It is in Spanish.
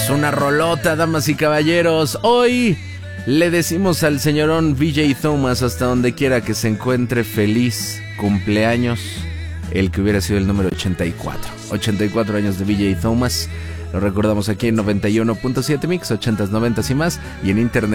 Una rolota, damas y caballeros. Hoy le decimos al señorón VJ Thomas, hasta donde quiera que se encuentre, feliz cumpleaños. El que hubiera sido el número 84. 84 años de VJ Thomas. Lo recordamos aquí en 91.7 Mix, 80s, 90s y más. Y en internet